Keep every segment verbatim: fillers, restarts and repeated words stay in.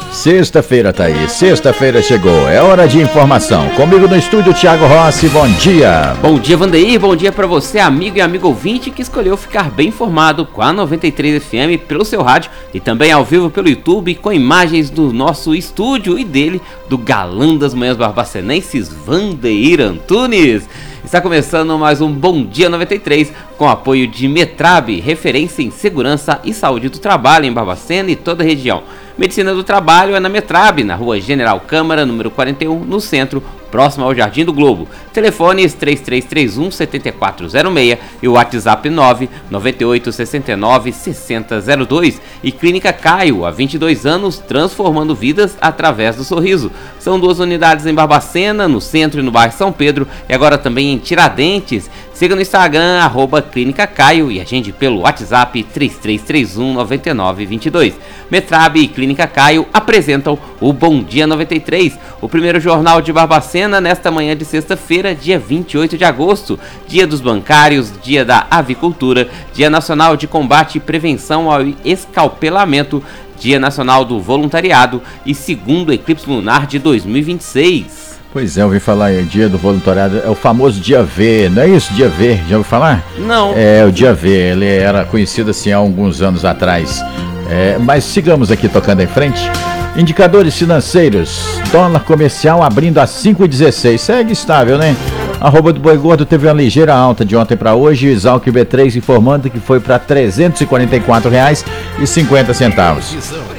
Sexta-feira tá aí, sexta-feira chegou, é hora de informação. Comigo no estúdio, Thiago Rossi, bom dia. Bom dia, Vandeir, bom dia pra você, amigo e amigo ouvinte que escolheu ficar bem informado com a noventa e três F M pelo seu rádio e também ao vivo pelo YouTube com imagens do nosso estúdio e dele, do galã das manhãs barbacenenses, Vandeir Antunes. Está começando mais um Bom Dia noventa e três, com apoio de Metrab, referência em segurança e saúde do trabalho em Barbacena e toda a região. Medicina do Trabalho é na Metrab, na rua General Câmara, número quarenta e um, no centro, próximo ao Jardim do Globo. Telefones três três três um, sete quatro zero seis e o WhatsApp nove nove oito seis nove seis zero zero dois. E Clínica Caio, há vinte e dois anos, transformando vidas através do sorriso. São duas unidades em Barbacena, no centro e no bairro São Pedro, e agora também em Tiradentes. Siga no Instagram, arroba Clínica Caio, e agende pelo WhatsApp três três três um, nove nove dois dois. Metrab e Clínica Caio apresentam o Bom Dia noventa e três, o primeiro jornal de Barbacena nesta manhã de sexta-feira, dia vinte e oito de agosto, dia dos bancários, dia da avicultura, dia nacional de combate e prevenção ao escalpelamento, dia nacional do voluntariado e segundo eclipse lunar de dois mil e vinte e seis. Pois é, eu ouvi falar em dia do voluntariado, é o famoso dia V, não é isso? Dia V, já ouviu falar? Não. É, o dia V, ele era conhecido assim há alguns anos atrás. É, mas sigamos aqui tocando em frente. Indicadores financeiros, dólar comercial abrindo a cinco e dezesseis, segue estável, né? Arroba do Boi Gordo teve uma ligeira alta de ontem para hoje, Exalc B três informando que foi para trezentos e quarenta e quatro reais e cinquenta centavos.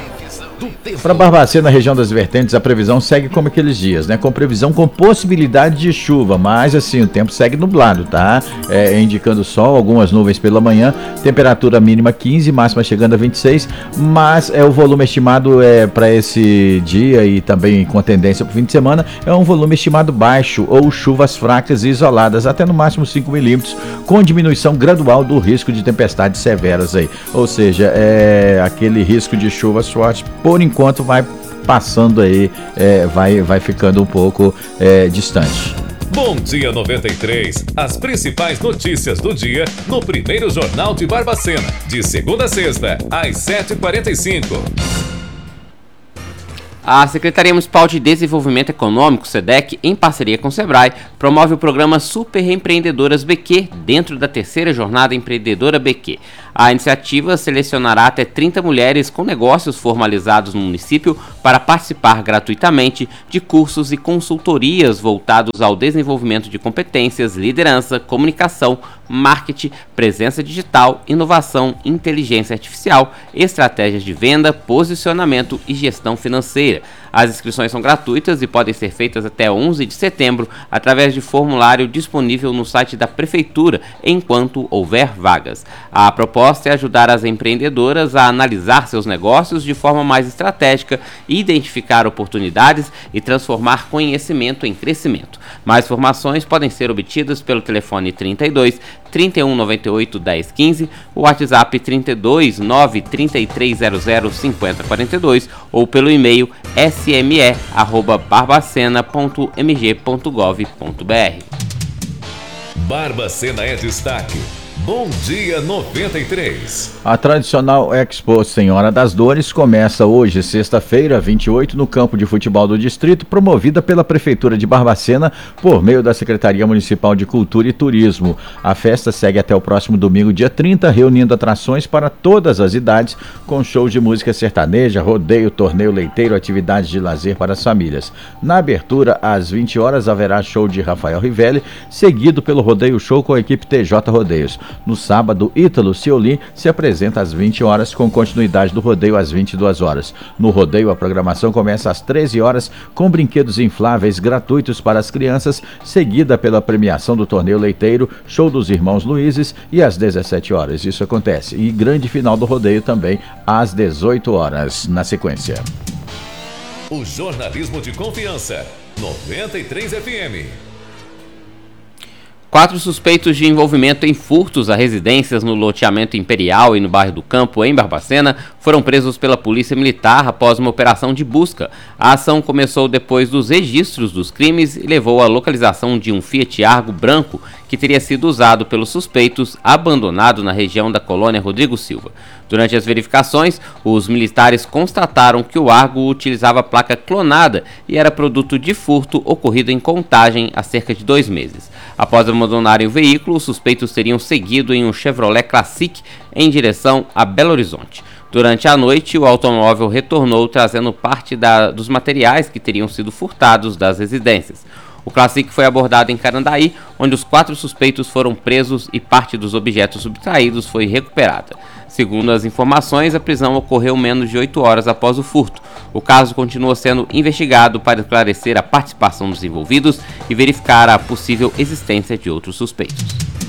Para Barbacena, na região das Vertentes, a previsão segue como aqueles dias, né? Com previsão com possibilidade de chuva, mas assim, o tempo segue nublado, tá? É, indicando sol, algumas nuvens pela manhã, temperatura mínima quinze, máxima chegando a vinte e seis, mas é o volume estimado é, para esse dia e também com tendência para o fim de semana, é um volume estimado baixo ou chuvas fracas e isoladas, até no máximo cinco milímetros, com diminuição gradual do risco de tempestades severas aí. Ou seja, é aquele risco de chuvas fortes, por enquanto vai passando aí, é, vai, vai ficando um pouco é, distante. Bom Dia noventa e três, as principais notícias do dia no primeiro Jornal de Barbacena, de segunda a sexta, às sete e quarenta e cinco. A Secretaria Municipal de Desenvolvimento Econômico, SEDEC, em parceria com o Sebrae, promove o programa Super Empreendedoras B Q dentro da terceira jornada Empreendedora B Q. A iniciativa selecionará até trinta mulheres com negócios formalizados no município para participar gratuitamente de cursos e consultorias voltados ao desenvolvimento de competências, liderança, comunicação, marketing, presença digital, inovação, inteligência artificial, estratégias de venda, posicionamento e gestão financeira. As inscrições são gratuitas e podem ser feitas até onze de setembro através de formulário disponível no site da Prefeitura, enquanto houver vagas. A proposta é ajudar as empreendedoras a analisar seus negócios de forma mais estratégica, identificar oportunidades e transformar conhecimento em crescimento. Mais informações podem ser obtidas pelo telefone trinta e dois, trinta e um, noventa e oito, dez, quinze, o WhatsApp trinta e dois, nove, trinta e três zero zero, cinquenta quarenta e dois ou pelo e-mail s m e arroba barbacena ponto m g ponto gov ponto b r. Barbacena é destaque. Bom Dia noventa e três. A tradicional Expo Senhora das Dores começa hoje, sexta-feira, vinte e oito, no campo de futebol do distrito, promovida pela Prefeitura de Barbacena por meio da Secretaria Municipal de Cultura e Turismo. A festa segue até o próximo domingo, dia trinta, reunindo atrações para todas as idades, com shows de música sertaneja, rodeio, torneio leiteiro, atividades de lazer para as famílias. Na abertura, às vinte horas, haverá show de Rafael Rivelli, seguido pelo rodeio show com a equipe T J Rodeios. No sábado, Ítalo Cioli se apresenta às vinte horas, com continuidade do rodeio às vinte e duas horas. No rodeio, a programação começa às treze horas, com brinquedos infláveis gratuitos para as crianças, seguida pela premiação do torneio leiteiro, show dos Irmãos Luizes, e às dezessete horas. Isso acontece. E grande final do rodeio também às dezoito horas, na sequência. O jornalismo de confiança, noventa e três F M. Quatro suspeitos de envolvimento em furtos a residências no loteamento Imperial e no bairro do Campo, em Barbacena, foram presos pela Polícia Militar após uma operação de busca. A ação começou depois dos registros dos crimes e levou à localização de um Fiat Argo branco que teria sido usado pelos suspeitos, abandonado na região da colônia Rodrigo Silva. Durante as verificações, os militares constataram que o Argo utilizava placa clonada e era produto de furto ocorrido em Contagem há cerca de dois meses. Após abandonarem o veículo, os suspeitos teriam seguido em um Chevrolet Classic em direção a Belo Horizonte. Durante a noite, o automóvel retornou trazendo parte da, dos materiais que teriam sido furtados das residências. O Classic foi abordado em Carandaí, onde os quatro suspeitos foram presos e parte dos objetos subtraídos foi recuperada. Segundo as informações, a prisão ocorreu menos de oito horas após o furto. O caso continua sendo investigado para esclarecer a participação dos envolvidos e verificar a possível existência de outros suspeitos.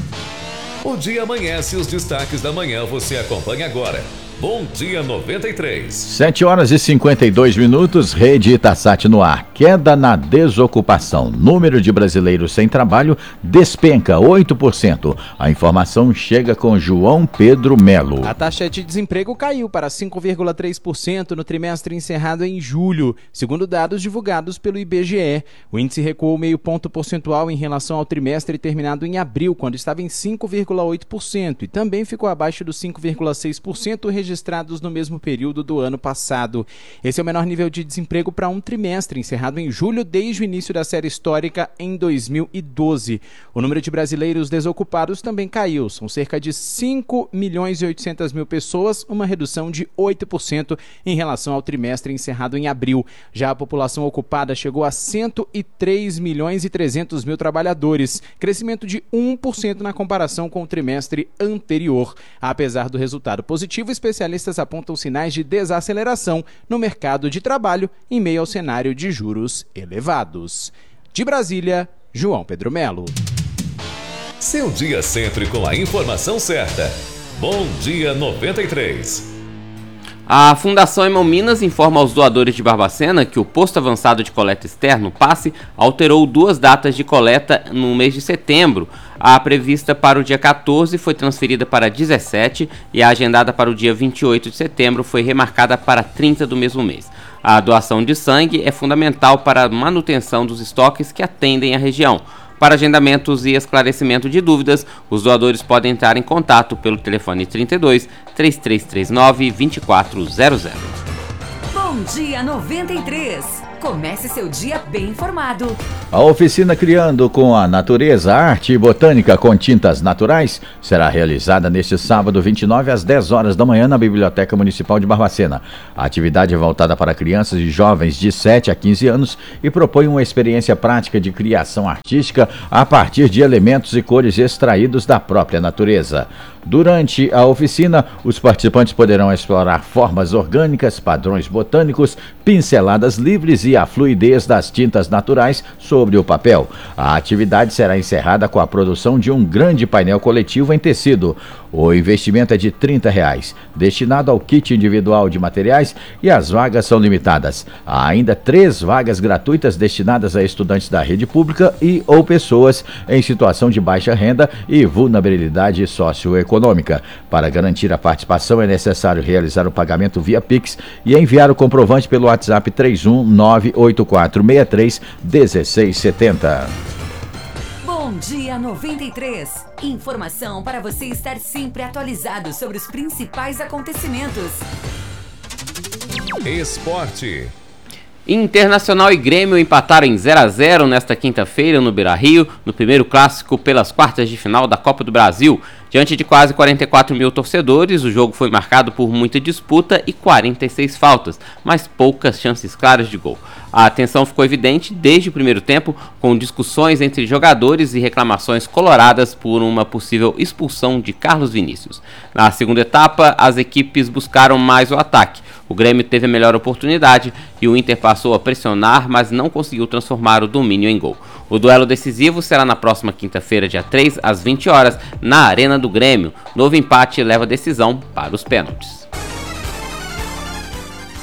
O dia amanhece e os destaques da manhã você acompanha agora. Bom Dia noventa e três. sete horas e cinquenta e dois minutos, Rede Itasat no ar. Queda na desocupação. Número de brasileiros sem trabalho despenca oito por cento. A informação chega com João Pedro Melo. A taxa de desemprego caiu para cinco vírgula três por cento no trimestre encerrado em julho, segundo dados divulgados pelo I B G E. O índice recuou meio ponto percentual em relação ao trimestre terminado em abril, quando estava em cinco vírgula oito por cento, e também ficou abaixo dos cinco vírgula seis por cento registrados registrados no mesmo período do ano passado. Esse é o menor nível de desemprego para um trimestre, encerrado em julho desde o início da série histórica em dois mil e doze. O número de brasileiros desocupados também caiu, são cerca de cinco milhões e oitocentas mil pessoas, uma redução de oito por cento em relação ao trimestre encerrado em abril. Já a população ocupada chegou a cento e três milhões e trezentos mil trabalhadores, crescimento de um por cento na comparação com o trimestre anterior. Apesar do resultado positivo, especialistas apontam sinais de desaceleração no mercado de trabalho em meio ao cenário de juros elevados. De Brasília, João Pedro Melo. Seu dia sempre com a informação certa. Bom Dia noventa e três. A Fundação Hemominas informa aos doadores de Barbacena que o posto avançado de coleta externo, PASSE, alterou duas datas de coleta no mês de setembro. A prevista para o dia quatorze foi transferida para dezessete e a agendada para o dia vinte e oito de setembro foi remarcada para trinta do mesmo mês. A doação de sangue é fundamental para a manutenção dos estoques que atendem a região. Para agendamentos e esclarecimento de dúvidas, os doadores podem entrar em contato pelo telefone trinta e dois, três três três nove, vinte e quatro zero zero. Bom Dia noventa e três. Comece seu dia bem informado. A oficina Criando com a Natureza, Arte e Botânica com Tintas Naturais será realizada neste sábado, vinte e nove, às dez horas da manhã, na Biblioteca Municipal de Barbacena. A atividade é voltada para crianças e jovens de sete a quinze anos e propõe uma experiência prática de criação artística a partir de elementos e cores extraídos da própria natureza. Durante a oficina, os participantes poderão explorar formas orgânicas, padrões botânicos, pinceladas livres e a fluidez das tintas naturais sobre o papel. A atividade será encerrada com a produção de um grande painel coletivo em tecido. O investimento é de trinta reais, destinado ao kit individual de materiais, e as vagas são limitadas. Há ainda três vagas gratuitas destinadas a estudantes da rede pública e ou pessoas em situação de baixa renda e vulnerabilidade socioeconômica. Para garantir a participação é necessário realizar o pagamento via Pix e enviar o comprovante pelo WhatsApp três um nove oito quatro seis três um seis sete zero. Bom Dia noventa e três. Informação para você estar sempre atualizado sobre os principais acontecimentos. Esporte. Internacional e Grêmio empataram em zero a zero nesta quinta-feira no Beira-Rio, no primeiro clássico pelas quartas de final da Copa do Brasil. Diante de quase quarenta e quatro mil torcedores, o jogo foi marcado por muita disputa e quarenta e seis faltas, mas poucas chances claras de gol. A tensão ficou evidente desde o primeiro tempo, com discussões entre jogadores e reclamações coloradas por uma possível expulsão de Carlos Vinícius. Na segunda etapa, as equipes buscaram mais o ataque. O Grêmio teve a melhor oportunidade e o Inter passou a pressionar, mas não conseguiu transformar o domínio em gol. O duelo decisivo será na próxima quinta-feira, dia três, às vinte horas, na Arena do Grêmio. Novo empate leva a decisão para os pênaltis.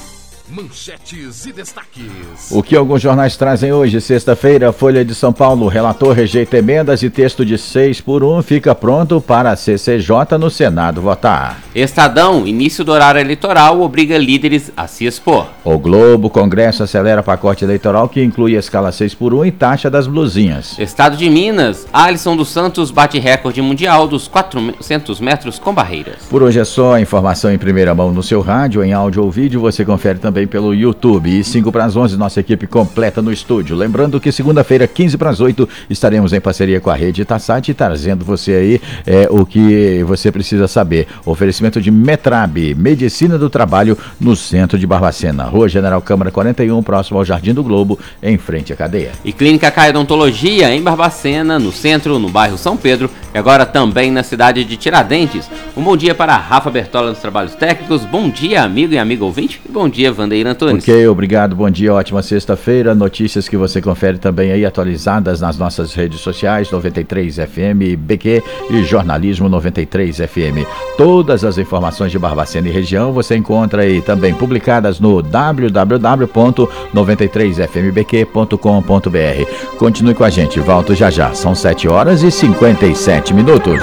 Manchetes e destaques. O que alguns jornais trazem hoje, sexta-feira, Folha de São Paulo, relator rejeita emendas e texto de seis por um fica pronto para a C C J no Senado votar. Estadão, início do horário eleitoral obriga líderes a se expor. O Globo, Congresso acelera pacote eleitoral que inclui a escala seis por um e taxa das blusinhas. Estado de Minas, Alisson dos Santos bate recorde mundial dos quatrocentos metros com barreiras. Por hoje é só, a informação em primeira mão no seu rádio, em áudio ou vídeo, você confere também pelo YouTube. E cinco para as onze, nossa equipe completa no estúdio. Lembrando que segunda-feira, quinze para as oito, estaremos em parceria com a Rede Itassat, trazendo você aí é, o que você precisa saber. Oferecimento de Metrab, Medicina do Trabalho, no centro de Barbacena. Rua General Câmara quarenta e um, próximo ao Jardim do Globo, em frente à cadeia. E Clínica Caio Odontologia, em Barbacena, no centro, no bairro São Pedro, e agora também na cidade de Tiradentes. Um bom dia para Rafa Bertola nos trabalhos técnicos. Bom dia, amigo e amigo ouvinte. E bom dia, Vandeir Antunes. Ok, obrigado, bom dia, ótima sexta-feira. Notícias que você confere também aí atualizadas nas nossas redes sociais, noventa e três F M, B Q e Jornalismo noventa e três F M. Todas as informações de Barbacena e região você encontra aí também publicadas no w w w ponto noventa e três f m b q ponto com ponto b r. Continue com a gente, volto já já. São sete horas e cinquenta e sete minutos.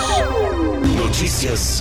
Notícias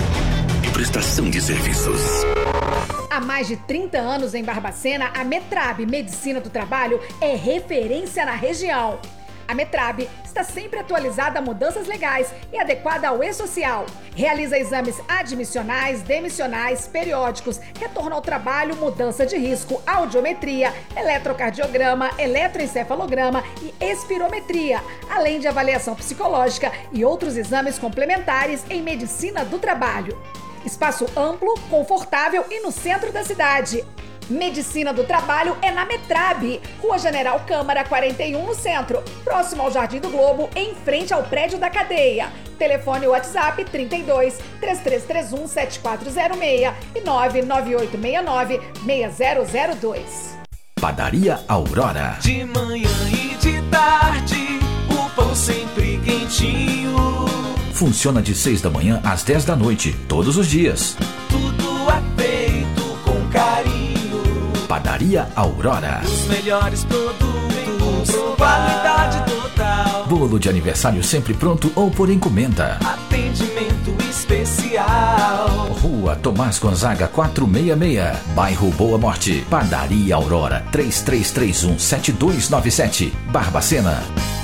e prestação de serviços. Há mais de trinta anos em Barbacena, a Metrab Medicina do Trabalho é referência na região. A Metrab está sempre atualizada a mudanças legais e adequada ao e-social. Realiza exames admissionais, demissionais, periódicos, retorno ao trabalho, mudança de risco, audiometria, eletrocardiograma, eletroencefalograma e espirometria, além de avaliação psicológica e outros exames complementares em medicina do trabalho. Espaço amplo, confortável e no centro da cidade. Medicina do Trabalho é na Metrab, Rua General Câmara quarenta e um, no centro, próximo ao Jardim do Globo, em frente ao prédio da cadeia. Telefone WhatsApp trinta e dois, três três três um, sete quatro zero seis e nove nove oito seis nove, seis zero zero dois. Padaria Aurora. De manhã e de tarde, o pão sempre quentinho. Funciona de seis da manhã às dez da noite, todos os dias. Tudo é feito com carinho. Padaria Aurora. Os melhores produtos, qualidade total. Bolo de aniversário sempre pronto ou por encomenda. Atendimento especial. Rua Tomás Gonzaga quatrocentos e sessenta e seis, bairro Boa Morte. Padaria Aurora, três três três um, sete dois nove sete, Barbacena.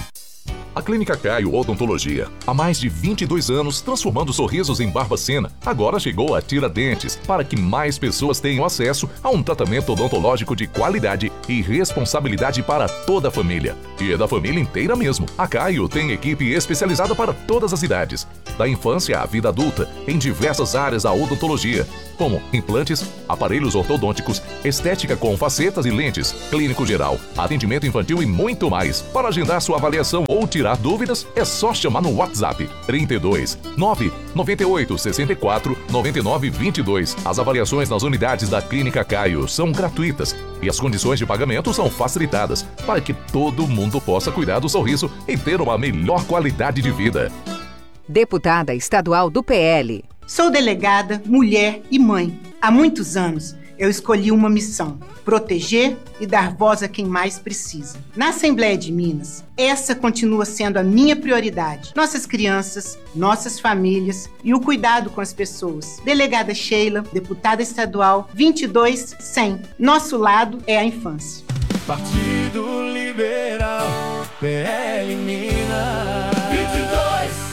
A Clínica Caio Odontologia, há mais de vinte e dois anos transformando sorrisos em Barbacena, agora chegou a Tiradentes, para que mais pessoas tenham acesso a um tratamento odontológico de qualidade e responsabilidade para toda a família. E é da família inteira mesmo. A Caio tem equipe especializada para todas as idades, da infância à vida adulta, em diversas áreas da odontologia, como implantes, aparelhos ortodônticos, estética com facetas e lentes, clínico geral, atendimento infantil e muito mais. Para agendar sua avaliação ou tirar dúvidas, é só chamar no WhatsApp trinta e dois, nove nove oito, sessenta e quatro, noventa e nove, vinte e dois. As avaliações nas unidades da Clínica Caio são gratuitas e as condições de pagamento são facilitadas para que todo mundo possa cuidar do sorriso e ter uma melhor qualidade de vida. Deputada estadual do P L. Sou delegada, mulher e mãe. Há muitos anos eu escolhi uma missão: proteger e dar voz a quem mais precisa. Na Assembleia de Minas, essa continua sendo a minha prioridade. Nossas crianças, nossas famílias e o cuidado com as pessoas. Delegada Sheila, deputada estadual vinte e dois cem. Nosso lado é a infância. Partido Liberal, P L Minas. vinte e dois.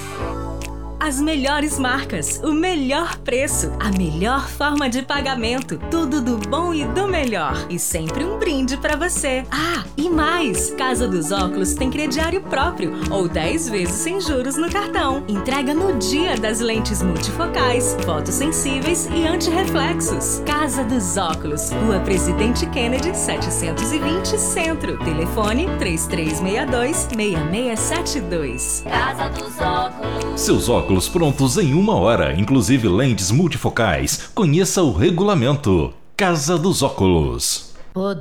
As melhores marcas, o melhor preço, a melhor forma de pagamento, tudo do bom e do melhor. E sempre um brinde pra você. Ah, e mais! Casa dos Óculos tem crediário próprio ou dez vezes sem juros no cartão. Entrega no dia das lentes multifocais, fotossensíveis e antirreflexos. Casa dos Óculos, Rua Presidente Kennedy, setecentos e vinte, Centro. Telefone três três seis dois, seis seis sete dois. Casa dos Óculos. Seus óculos prontos em uma hora, inclusive lentes multifocais. Conheça o regulamento. Casa dos Óculos.